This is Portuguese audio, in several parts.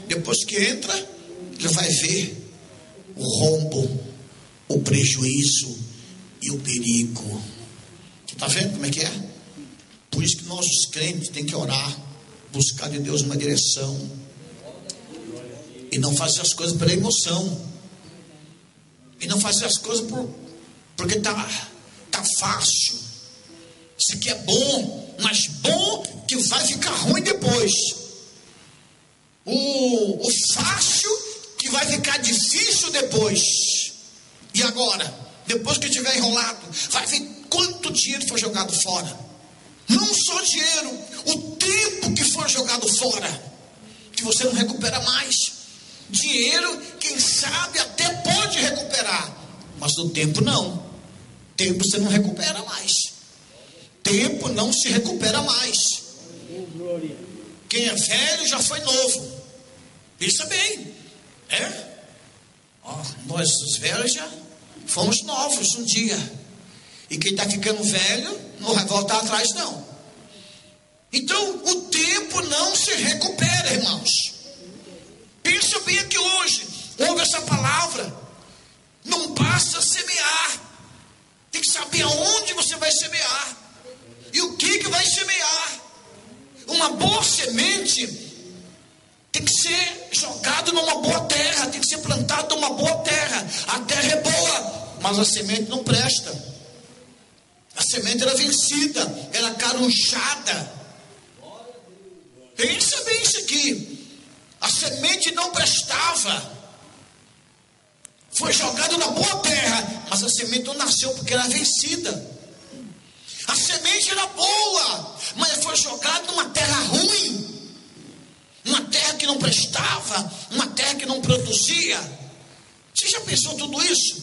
depois que entra, ele vai ver o rombo, o prejuízo e o perigo. Você está vendo como é que é? Por isso que nós, os crentes, tem que orar, buscar de Deus uma direção, e não fazer as coisas pela emoção, e não fazer as coisas porque tá fácil. Isso aqui é bom, mas bom que vai ficar ruim depois. O fácil que vai ficar difícil depois. E agora, depois que tiver enrolado, vai ver quanto dinheiro foi jogado fora. Não só dinheiro, o tempo que foi jogado fora, que você não recupera mais. Dinheiro, quem sabe até pode recuperar, mas o tempo não. Tempo você não recupera mais. Tempo não se recupera mais. Quem é velho já foi novo. Pensa bem. Nós os velhos já fomos novos um dia. E quem está ficando velho não vai voltar atrás não. Então o tempo não se recupera, irmãos. Pensa bem aqui hoje. Ouve essa palavra. Não basta semear. Tem que saber aonde você vai semear. E o que vai semear. Uma boa semente tem que ser jogado numa boa terra. Tem que ser plantado numa boa terra. A terra é boa, mas a semente não presta. A semente era vencida, era carunchada. Pensa bem isso aqui. A semente não prestava. Foi jogada na boa terra, mas a semente não nasceu porque era vencida. A semente era boa, mas foi jogada numa terra ruim. Uma terra que não prestava, uma terra que não produzia. Você já pensou tudo isso?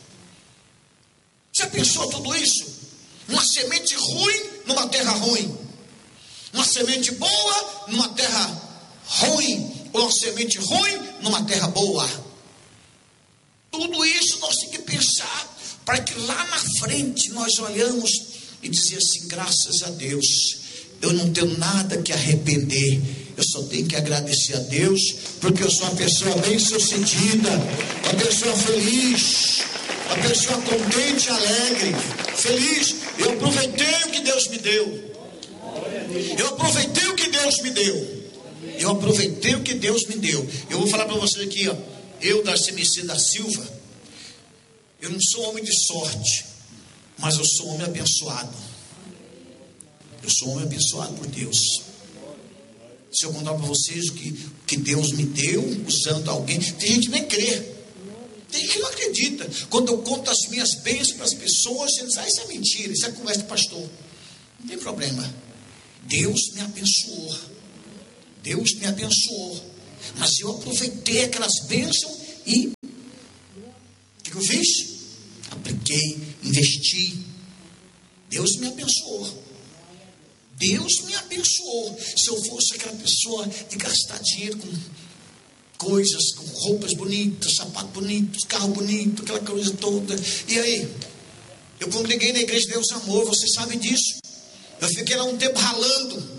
Já pensou tudo isso? Uma semente ruim numa terra ruim. Uma semente boa numa terra ruim. Ou uma semente ruim numa terra boa. Tudo isso nós temos que pensar, para que lá na frente nós olhamos e dizer assim: graças a Deus, eu não tenho nada que arrepender, eu só tenho que agradecer a Deus, porque eu sou uma pessoa bem sucedida, uma pessoa feliz, uma pessoa contente, alegre, feliz. Eu aproveitei o que Deus me deu. Eu aproveitei o que Deus me deu. Eu aproveitei o que Deus me deu. Eu vou falar para vocês aqui, ó. Eu, Darcy MC da Silva, eu não sou homem de sorte, mas eu sou homem abençoado. Eu sou homem abençoado por Deus. Se eu contar para vocês que Deus me deu usando alguém, tem gente que nem crê, tem gente que não acredita. Quando eu conto as minhas bênçãos para as pessoas, eles dizem: isso é mentira, isso é conversa de pastor. Não tem problema. Deus me abençoou. Deus me abençoou. Mas eu aproveitei aquelas bênçãos e o que eu fiz? Apliquei, investi. Deus me abençoou. Deus me abençoou. Se eu fosse aquela pessoa de gastar dinheiro com coisas, com roupas bonitas, sapatos bonitos, carro bonito, aquela coisa toda. E aí? Eu congreguei na igreja de Deus Amor, vocês sabem disso. Eu fiquei lá um tempo ralando,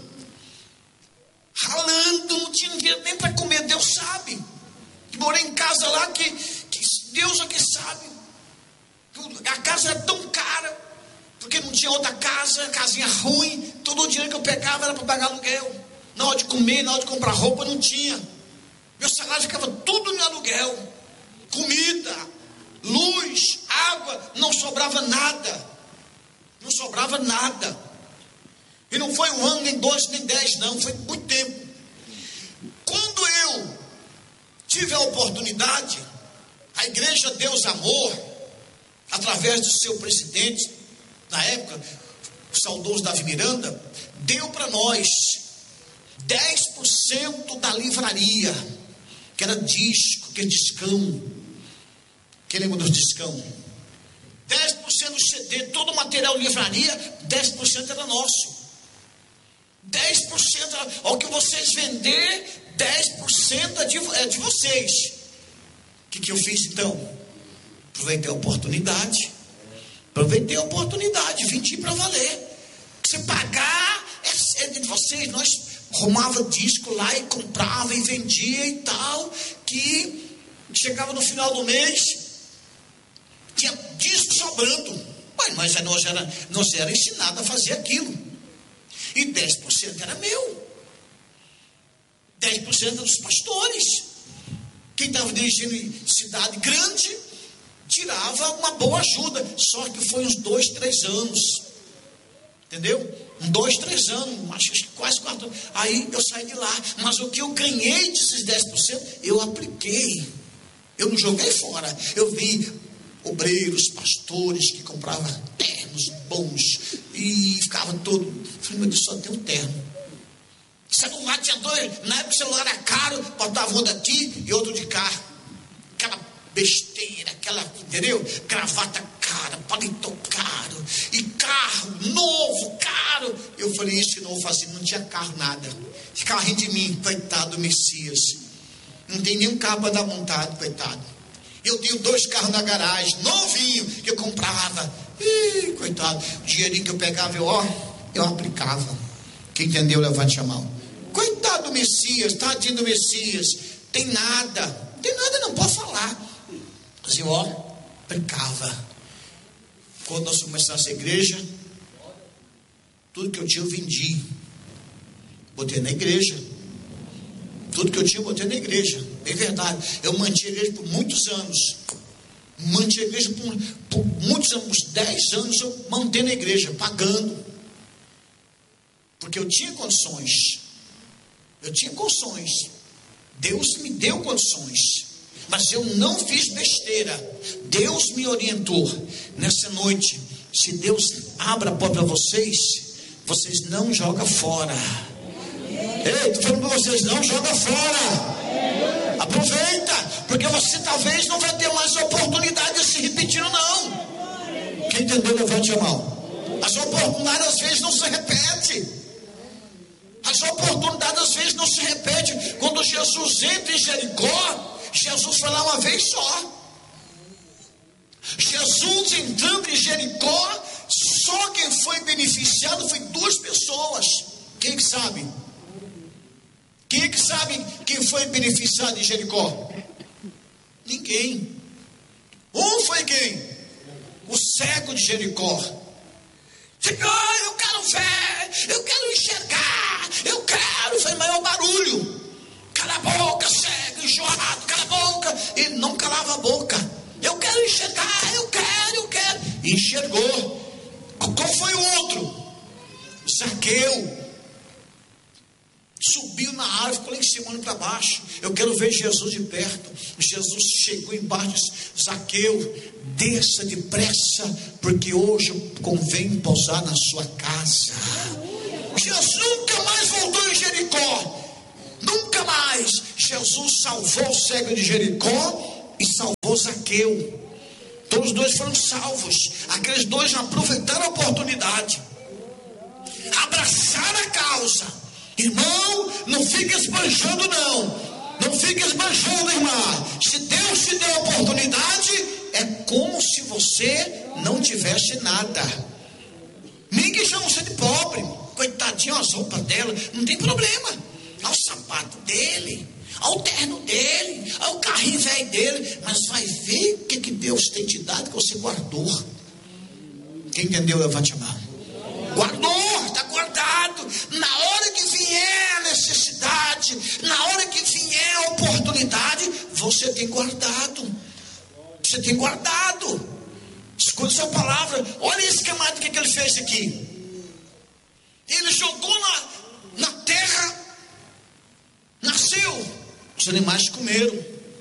não tinha dinheiro nem para comer. Deus sabe. Morei em casa lá que Deus é que sabe. A casa era tão cara, porque não tinha outra casa, casinha ruim. Todo o dinheiro que eu pegava era para pagar aluguel. Na hora de comer, na hora de comprar roupa, não tinha. Meu salário ficava tudo no aluguel. Comida, luz, água, não sobrava nada. Não sobrava nada. E não foi um ano, nem 2, nem 10, não. Foi muito tempo. Quando eu tive a oportunidade, a igreja Deus Amor, através do seu presidente, na época, o saudoso Davi Miranda, deu para nós 10% da livraria, que era disco, que é discão. Quem lembra dos discão? 10% do CD, todo o material livraria, 10% era nosso. 10%, ao que vocês vender, 10% é de vocês. O que eu fiz então? Aproveitei a oportunidade, vendi para valer. Você pagar é de vocês, nós arrumava disco lá e comprava e vendia e tal, que chegava no final do mês, tinha disco sobrando. Mas nós era ensinado a fazer aquilo. E 10% era meu. 10% dos pastores. Quem estava dirigindo em cidade grande, tirava uma boa ajuda. Só que foi uns 2, 3 anos. Entendeu? 2, 3 anos, acho que quase 4 anos. Aí eu saí de lá. Mas o que eu ganhei desses 10%, eu apliquei. Eu não joguei fora. Eu vi obreiros, pastores que compravam ternos bons e ficavam todo. Falei, meu Deus, só tem um terno. Celular tinha 2, na época o celular era caro, botava um daqui e outro de cá. Aquela besteira, entendeu? Gravata cara, paletó caro, e carro novo, caro. Eu falei, isso que não vou fazer, não tinha carro, nada. Ficava rindo de mim, coitado do Messias. Não tem nenhum carro para dar montado, coitado. Eu tenho 2 carros na garagem, novinho, que eu comprava. Ih, coitado, o dinheirinho que eu pegava, eu aplicava. Quem entendeu, levante a mão. Coitado do Messias, tadinho do Messias. Tem nada não, pode falar. Mas eu, aplicava. Quando nós começamos essa igreja, tudo que eu tinha eu vendi. Botei na igreja. Tudo que eu tinha eu botei na igreja. É verdade. Eu mantive a igreja por muitos anos. Mantive a igreja por muitos anos, uns 10 anos eu mantive na igreja, pagando. Porque eu tinha condições. Deus me deu condições. Mas eu não fiz besteira. Deus me orientou. Nessa noite, se Deus abre a porta para vocês, vocês não jogam fora. Ei, estou falando para vocês, não joga fora. Aproveita, porque você talvez não vai ter mais oportunidade de se repetir, não. Quem entendeu, levante a mão. As oportunidades às vezes não se repetem. As oportunidades às vezes não se repetem. Quando Jesus entra em Jericó, Jesus foi lá uma vez só. Jesus entrando em Jericó, só quem foi beneficiado foi 2 pessoas. Quem que sabe? Quem que sabe quem foi beneficiado em Jericó? Ninguém. Um foi quem? O cego de Jericó. Senhor, eu quero ver, eu quero enxergar, eu quero. Foi maior barulho. Cala a boca, cego, enjoado, cala a boca. Ele não calava a boca. Eu quero enxergar, eu quero. E enxergou. Qual foi o outro? Zaqueu. Subiu na árvore, ficou lá em cima, olhando para baixo. Eu quero ver Jesus de perto. Jesus chegou embaixo e disse: Zaqueu, desça depressa, porque hoje convém pousar na sua casa. Jesus nunca mais voltou em Jericó. Nunca mais. Jesus salvou o cego de Jericó e salvou Zaqueu. Todos os 2 foram salvos. Aqueles 2 já aproveitaram a oportunidade, abraçaram a causa. Irmão, não fica esbanjando, não fica esbanjando, irmã. Se Deus te deu a oportunidade, é como se você não tivesse nada. Ninguém chama você de pobre. Coitadinho, as roupas dela, não tem problema. Olha o sapato dele, olha o terno dele, olha o carrinho velho dele. Mas vai ver o que Deus tem te dado, que você guardou. Quem entendeu, levante a mão. Guardou, está guardado. Na hora que vier a necessidade, na hora que vier a oportunidade, você tem guardado. Você tem guardado. Escuta essa palavra. Olha esse camarada, o que ele fez aqui. Ele jogou na terra, nasceu, os animais comeram.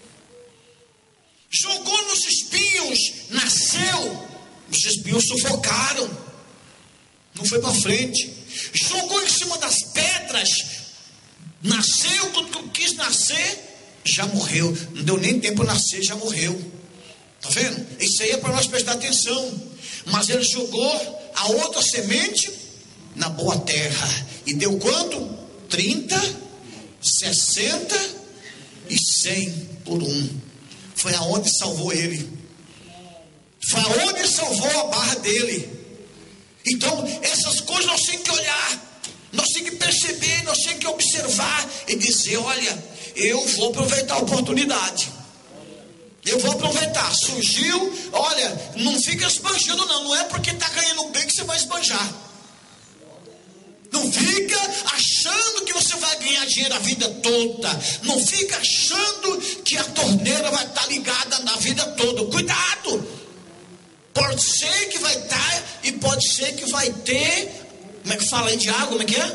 Jogou nos espinhos, nasceu, os espinhos sufocaram. Não foi para frente. Jogou em cima das pedras, nasceu, quando quis nascer, já morreu. Não deu nem tempo para nascer, já morreu. Está vendo? Isso aí é para nós prestar atenção. Mas ele jogou a outra semente na boa terra. E deu quanto? 30, 60 e 100 por 1. Foi aonde salvou ele. Foi aonde salvou a barra dele. Então, essas coisas nós temos que olhar. Nós temos que perceber, nós temos que observar e dizer: olha, eu vou aproveitar a oportunidade. Eu vou aproveitar. Surgiu, olha, não fica esbanjando não. Não é porque está ganhando bem que você vai esbanjar. Não fica achando que você vai ganhar dinheiro a vida toda. Não fica achando que a torneira vai estar ligada na vida toda. Cuidado. Pode ser que vai estar e pode ser que vai ter. Como é que fala aí de água? Como é que é?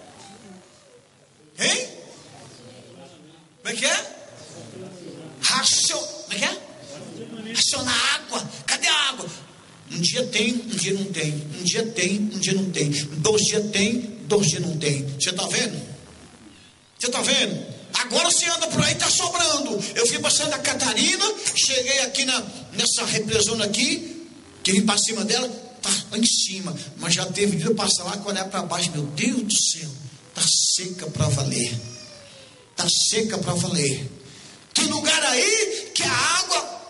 Hein? Como é que é? Como é que é? Racionar água. Cadê a água? Um dia tem, um dia não tem. Um dia tem, um dia não tem. 2 dias tem, 2 dias não tem. Você está vendo? Você está vendo? Agora você anda por aí, está sobrando. Eu fui para Santa Catarina, cheguei aqui nessa represona aqui, que vim para cima dela, está lá em cima. Mas já teve dia de eu passar lá, olhar para baixo, meu Deus do céu, está seca para valer. Está seca para valer. Tem lugar aí que a água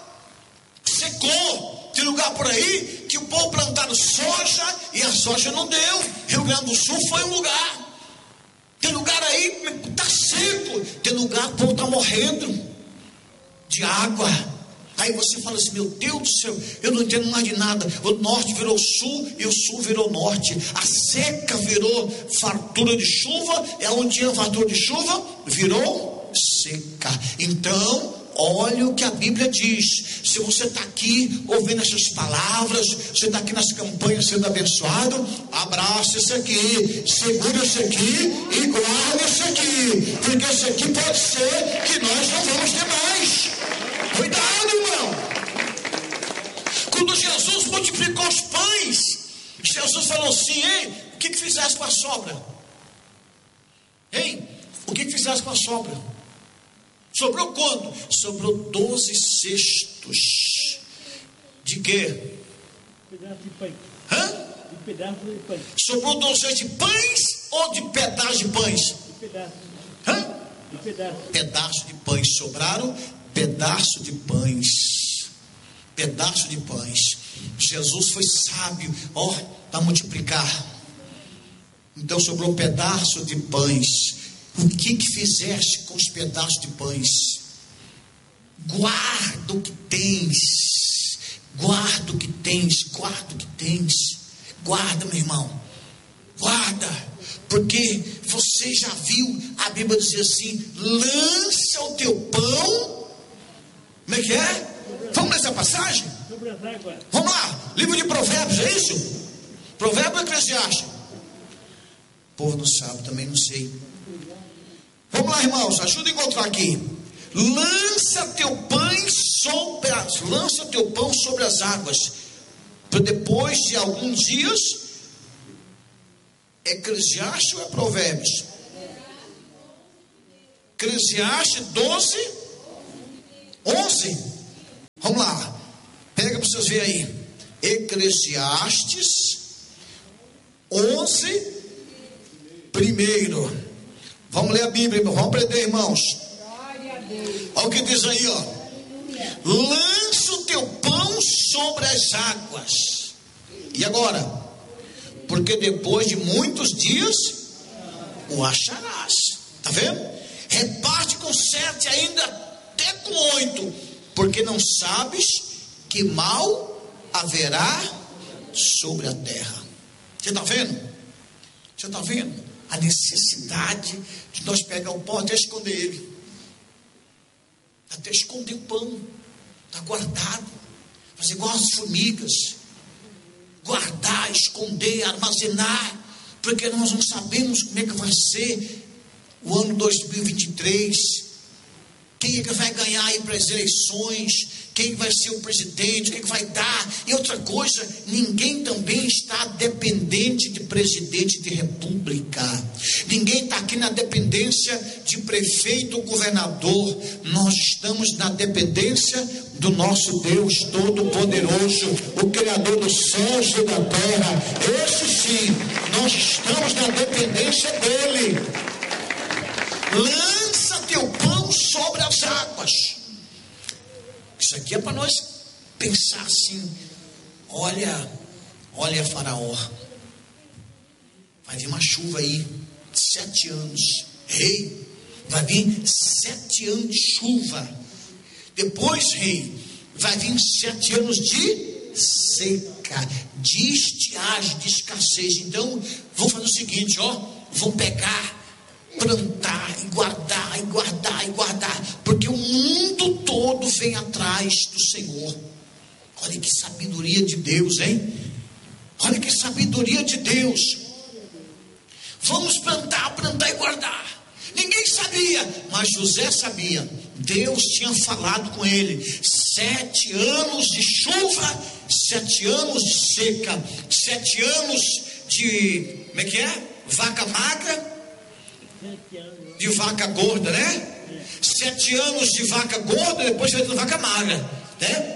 secou. Tem lugar por aí que o povo plantaram soja e a soja não deu. Rio Grande do Sul foi um lugar. Tem lugar aí que está seco. Tem lugar que o povo está morrendo de água. Aí você fala assim: meu Deus do céu, eu não entendo mais de nada. O norte virou sul e o sul virou norte. A seca virou fartura de chuva. É onde tinha fartura de chuva, virou seca. Então, olha o que a Bíblia diz. Se você está aqui ouvindo essas palavras, você está aqui nas campanhas sendo abençoado, abraça esse aqui, segura esse aqui e guarda esse aqui, porque esse aqui pode ser que nós não vamos ter mais. Cuidado, irmão. Quando Jesus multiplicou os pães, Jesus falou assim: ei, o que fizeste com a sobra? Ei, o que fizeste com a sobra? Sobrou quanto? Sobrou 12 cestos. De quê? Pedaço de pães. Hã? De pedaço de pães. Sobrou 12 cestos de pães ou de pedaços de pães? De pedaço. Hã? De pedaço. Pedaço de pães. Sobraram pedaço de pães. Pedaço de pães. Jesus foi sábio, ó, para multiplicar. Então sobrou pedaço de pães. O que fizeste com os pedaços de pães? Guarda o que tens. Guarda o que tens. Guarda o que tens. Guarda, meu irmão. Guarda. Porque você já viu a Bíblia dizer assim: lança o teu pão. Como é que é? Vamos nessa passagem? Sobre as águas. Vamos lá. Livro de Provérbios, é isso? Provérbio ou Eclesiastes? O povo não sabe, também não sei. Vamos lá, irmãos, ajuda a encontrar aqui. Lança teu pão sobre as águas, para depois de alguns dias. Eclesiastes ou é Provérbios? Eclesiastes 12, 11. Vamos lá, pega para vocês verem aí. Eclesiastes 11, primeiro. Vamos ler a Bíblia, vamos aprender, irmãos. Olha o que diz aí, ó. Lança o teu pão sobre as águas. E agora? Porque depois de muitos dias o acharás. Está vendo? Reparte com 7, ainda até com 8. Porque não sabes que mal haverá sobre a terra. Você está vendo? Você está vendo? A necessidade de nós pegar o pão até esconder ele. Até esconder o pão. Está guardado. Fazer igual as formigas. Guardar, esconder, armazenar. Porque nós não sabemos como é que vai ser o ano 2023. Quem é que vai ganhar aí para as eleições? Quem vai ser o presidente? O que vai dar? E outra coisa, ninguém também está dependente de presidente de república. Ninguém está aqui na dependência de prefeito ou governador. Nós estamos na dependência do nosso Deus Todo-Poderoso, o Criador dos céus e da terra. Esse sim, nós estamos na dependência dele. Lança teu pão sobre as águas. Isso aqui é para nós pensar assim: olha Faraó. Vai vir uma chuva aí, 7 anos. Rei, vai vir 7 anos de chuva. Depois, rei, vai vir 7 anos de seca, de estiagem, de escassez. Então, vamos fazer o seguinte, ó. Vão pegar, plantar e guardar, e guardar, e guardar. Porque o mundo todo vem atrás do Senhor. Olha que sabedoria de Deus, hein? Olha que sabedoria de Deus. Vamos plantar, plantar e guardar. Ninguém sabia, mas José sabia. Deus tinha falado com ele. 7 anos de chuva, 7 anos de seca, 7 anos de, como é que é? Vaca magra, de vaca gorda, né? 7 anos de vaca gorda, depois vai de vaca magra, né?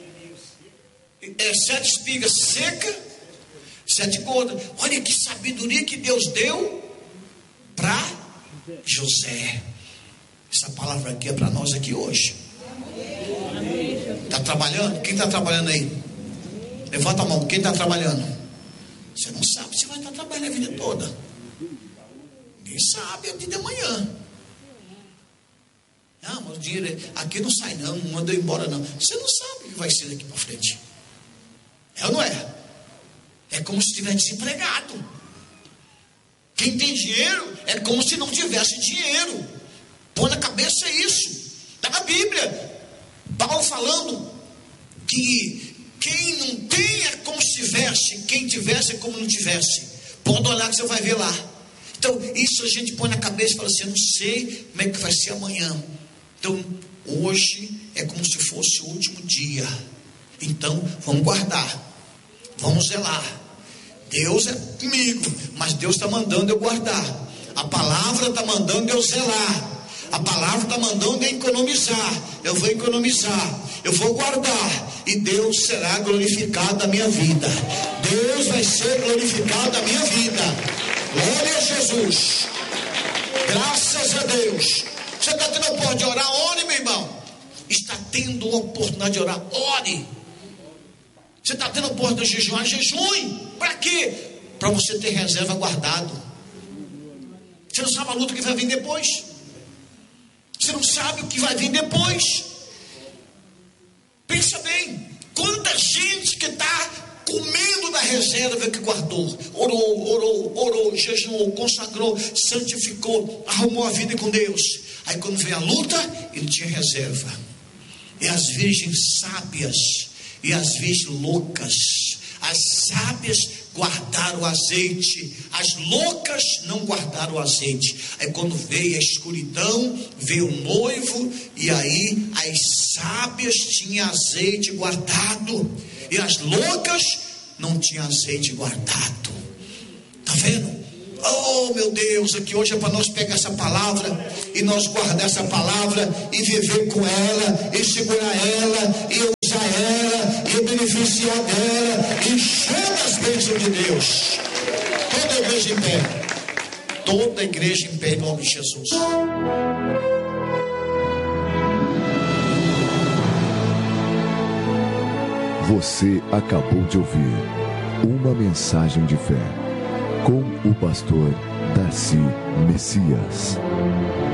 7 espigas seca, 7 gordas. Olha que sabedoria que Deus deu para José. Essa palavra aqui é para nós aqui hoje. Está trabalhando? Quem está trabalhando aí? Levanta a mão. Quem está trabalhando? Você não sabe se vai estar trabalhando a vida toda. Ninguém sabe, é dia de manhã. Ah, mas o dinheiro aqui não sai não manda eu embora não. Você não sabe o que vai ser daqui para frente. É ou não é? É como se estivesse desempregado. Quem tem dinheiro é como se não tivesse dinheiro. Põe na cabeça isso. Está na Bíblia. Paulo falando que quem não tem é como se tivesse, quem tivesse é como não tivesse. Pode olhar que você vai ver lá. Então, isso a gente põe na cabeça e fala assim, eu não sei como é que vai ser amanhã. Então, hoje é como se fosse o último dia. Então, vamos guardar. Vamos zelar. Deus é comigo, mas Deus está mandando eu guardar. A palavra está mandando eu zelar. A palavra está mandando eu economizar. Eu vou economizar, eu vou guardar, e Deus será glorificado na minha vida. Deus vai ser glorificado na minha vida. Glória a Jesus. Graças a Deus. Você está tendo a oportunidade de orar? Ore, meu irmão. Está tendo a oportunidade de orar? Ore. Você está tendo a oportunidade de jejuar? Jejue. Para quê? Para você ter reserva guardado. Você não sabe a luta que vai vir depois. Você não sabe o que vai vir depois. Pensa bem. Quanta gente que está comendo da reserva que guardou. Orou, jejuou, consagrou, santificou, arrumou a vida com Deus. Aí quando veio a luta, ele tinha reserva. E as virgens sábias e as virgens loucas, as sábias guardaram o azeite, as loucas não guardaram o azeite. Aí quando veio a escuridão, veio o noivo, e aí as sábias tinham azeite guardado, e as loucas não tinham azeite guardado. Está vendo? Oh meu Deus, aqui hoje é para nós pegar essa palavra e nós guardar essa palavra e viver com ela e segurar ela e usar ela e beneficiar dela e encher as bênçãos de Deus. Toda a igreja em pé. Toda a igreja em pé em nome de Jesus. Você acabou de ouvir uma mensagem de fé com o pastor Darcy Messias.